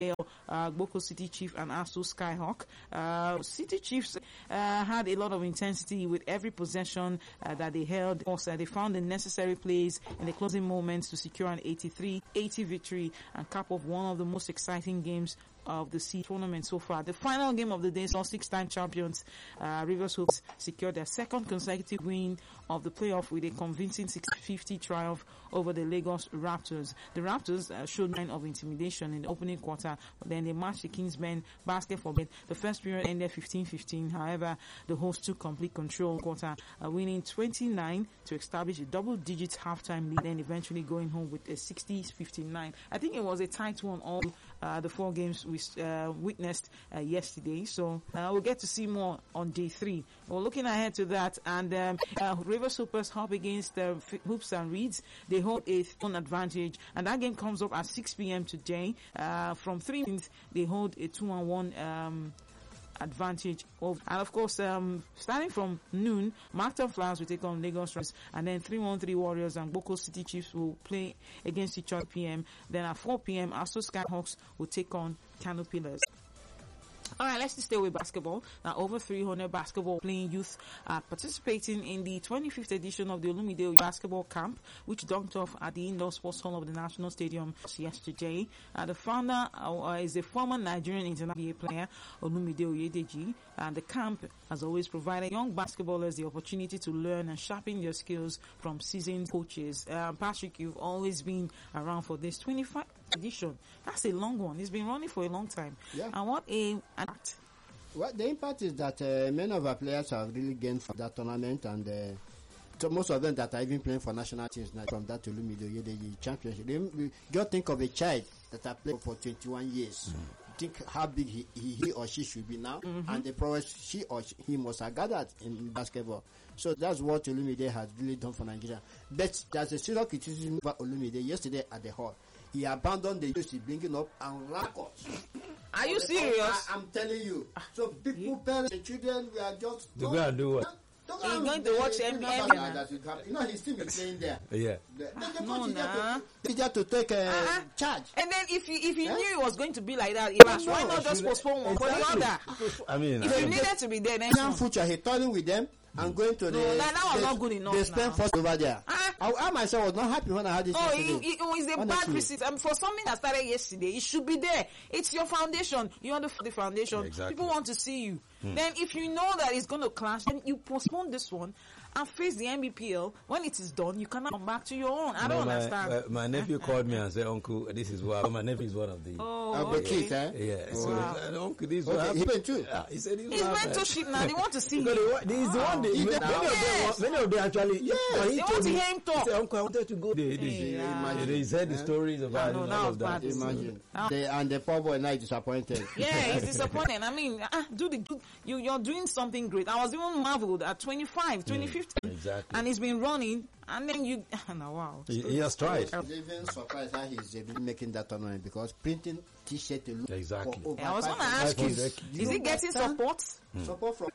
Boko City Chief and ASU Skyhawk. City Chiefs had a lot of intensity with every possession that they held. Also, they found the necessary plays in the closing moments to secure an 83-80 victory and cap off one of the most exciting games of the C tournament so far. The final game of the day saw six-time champions Rivers Hopes secure their second consecutive win of the playoff with a convincing 650 triumph over the Lagos Raptors. The Raptors showed signs of intimidation in the opening quarter, but then they matched the Kingsmen basket for bed. The first period ended 15-15. However, the hosts took complete control quarter, winning 29 to establish a double-digit halftime lead, and eventually going home with a 60-59. I think it was a tight one all the four games we witnessed yesterday. So we'll get to see more on day 3. We're looking ahead to that, and Rivers Hoopers hop against Hoops and Reeds. They hold a own advantage, and that game comes up at 6 p.m. today. From 3 minutes, they hold a 2-on-1 advantage and of course starting from noon, Markton Flowers will take on Lagos Rams, and then 313 Warriors and Boko City Chiefs will play against each other p.m. Then at 4 p.m. ASU Skyhawks will take on Kano Pillars. All right, let's stay with basketball. Now, over 300 basketball playing youth are participating in the 25th edition of the Olumide Basketball Camp, which dunked off at the Indoor Sports Hall of the National Stadium yesterday. The founder is a former Nigerian international player, Olumide Oyedeji, and the camp has always provided young basketballers the opportunity to learn and sharpen their skills from seasoned coaches. Patrick, you've always been around for this 25th edition. That's a long one. It's been running for a long time. Yeah. And what a impact. Well, the impact is that many of our players have really gained from that tournament, and so most of them that are even playing for national teams now from that Olumide Oyedeji championship. Just think of a child that has played for 21 years. Think how big he or she should be now, and the progress she or he must have gathered in basketball. So that's what Olumide has really done for Nigeria. But there's a serious criticism about Olumide yesterday at the hall. He abandoned the youth he's bringing up and records. Are you serious? I'm telling you. So people, parents, and children, we are just... They're going to do what? He's going to watch NBA. You know, he's still playing there. Yeah. He just to take charge. And then if you knew it was going to be like that, why not just postpone one for the other? I mean, if you needed to be there, then future, he toiling with them and going to that was not good enough. They spent first over there. I myself was not happy when I had this. It was a bad receipt. For something that started yesterday, it should be there. It's your foundation. You are the foundation. Exactly. People want to see you. Then if you know that it's going to clash, then you postpone this one and face the NBPL. When it is done, you cannot come back to your own. I don't understand. My nephew called me and said, "Uncle, this is what." My nephew is one of the. The kids, eh? Yeah. So, Uncle, this is what he went too. He said, "He's mentorship now. They want to see him." He's the one. Many of them actually. Yes. They want to hear him talk. He said, "Uncle, I wanted to go." He said the stories about him. That was bad. Imagine. And the poor boy now is disappointed. Yeah, he's disappointed. I mean, you're doing something great. I was even marveled at 25, 2015. Exactly. And he's been running, and then you... wow. He has tried. I'm even surprised how he's making that tournament, because printing t-shirt to look exactly. for over I was going to ask you, is he getting support? Support from...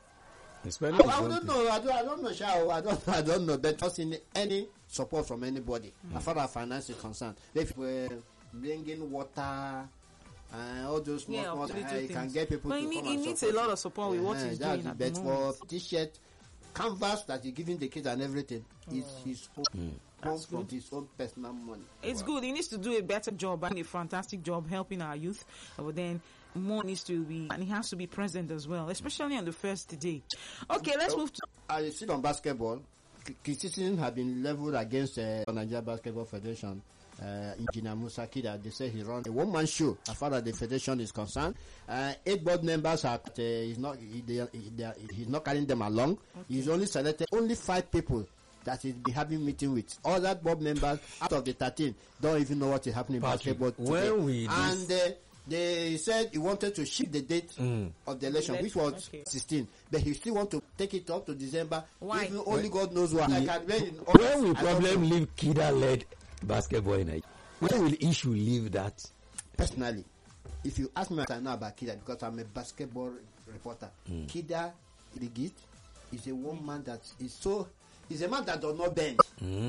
I don't know. I don't know, Shao. I don't know. But not in any support from anybody as far as finance is concerned. If we're bringing water... all those small you can get people but to come he needs a lot of support with what he's doing at the moment. For t-shirt, canvas that he's giving the kids and everything is his own, comes from his own personal money. It's good. He needs to do a better job and a fantastic job helping our youth. But then more needs to be, and he has to be present as well, especially on the first day. Okay, let's move to... I see on basketball, criticism have been leveled against the Nigeria Basketball Federation. Engineer Musa Kida, they say he runs a one-man show as far as the federation is concerned. 8 board members are he's not carrying them along. Okay. He's only selected only 5 people that he'll be having meeting with. All that board members out of the 13 don't even know what is happening in basketball today. And they said he wanted to shift the date of the election, which was 16, but he still want to take it up to December. Why? Even only God knows why. When will problem leave Kida-led basketball in Nigeria? When will issue leave that? Personally, if you ask me what I know about Kida, because I'm a basketball reporter, Kida Ligit is a one man that is so... He's a man that does not bend.